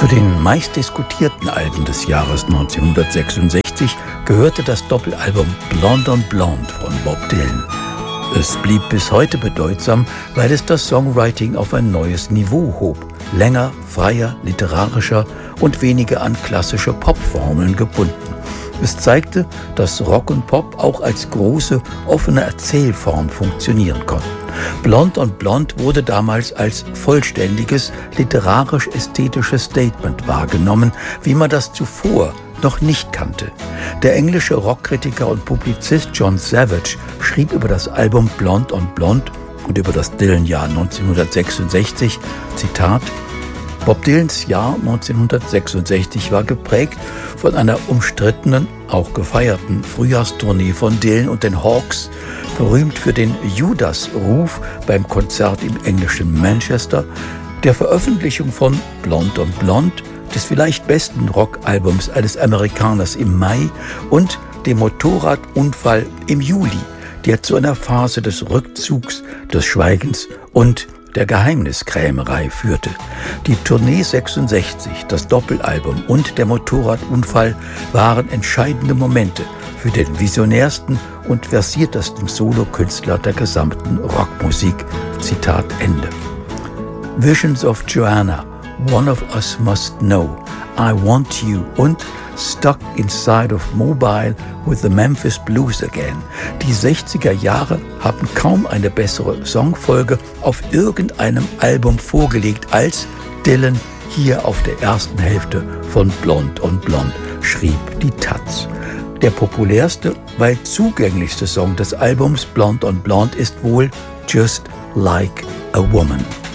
Zu den meistdiskutierten Alben des Jahres 1966 gehörte das Doppelalbum Blonde on Blonde von Bob Dylan. Es blieb bis heute bedeutsam, weil es das Songwriting auf ein neues Niveau hob. Länger, freier, literarischer und weniger an klassische Popformeln gebunden. Es zeigte, dass Rock und Pop auch als große, offene Erzählform funktionieren konnten. Blonde on Blonde wurde damals als vollständiges, literarisch-ästhetisches Statement wahrgenommen, wie man das zuvor noch nicht kannte. Der englische Rockkritiker und Publizist John Savage schrieb über das Album Blonde on Blonde und über das Dylan-Jahr 1966, Zitat: Bob Dylans Jahr 1966 war geprägt von einer umstrittenen, auch gefeierten Frühjahrstournee von Dylan und den Hawks, berühmt für den Judas-Ruf beim Konzert im englischen Manchester, der Veröffentlichung von Blonde on Blonde, des vielleicht besten Rockalbums eines Amerikaners im Mai und dem Motorradunfall im Juli, der zu einer Phase des Rückzugs, des Schweigens und der Geheimniskrämerei führte. Die Tournee 66, das Doppelalbum und der Motorradunfall waren entscheidende Momente für den visionärsten und versiertesten Solokünstler der gesamten Rockmusik. Zitat Ende. Visions of Joanna, One of Us Must Know, I Want You und Stuck Inside of Mobile with the Memphis Blues Again. Die 60er Jahre haben kaum eine bessere Songfolge auf irgendeinem Album vorgelegt als Dylan hier auf der ersten Hälfte von Blonde on Blonde, schrieb die Taz. Der populärste, weil zugänglichste Song des Albums Blonde on Blonde ist wohl Just Like a Woman.